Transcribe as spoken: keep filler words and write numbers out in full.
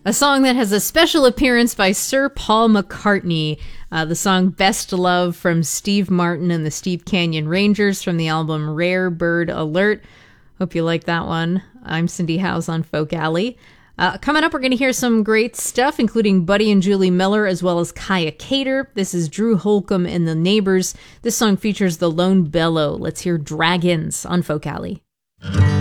A song that has a special appearance by Sir Paul McCartney. Uh, the song Best Love from Steve Martin and the Steve Canyon Rangers from the album Rare Bird Alert. Hope you like that one. I'm Cindy Howes on Folk Alley. Uh, coming up, we're going to hear some great stuff, including Buddy and Julie Miller, as well as Kaya Cater. This is Drew Holcomb and the Neighbors. This song features the Lone Bellow. Let's hear Dragons on Folk Alley.